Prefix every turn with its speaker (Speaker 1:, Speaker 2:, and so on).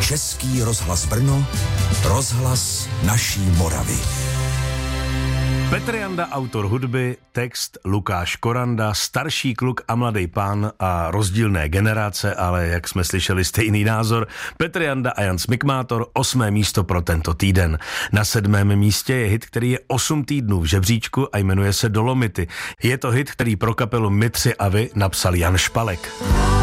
Speaker 1: Český rozhlas Brno, rozhlas naší Moravy.
Speaker 2: Petr Janda, autor hudby, text Lukáš Koranda, starší kluk a mladý pán a rozdílné generace, ale jak jsme slyšeli stejný názor, Petr Janda a Jan Smikmátor, 8. místo pro tento týden. Na 7. místě je hit, který je 8 týdnů v žebříčku a jmenuje se Dolomity. Je to hit, který pro kapelu My tři a vy napsal Jan Špalek.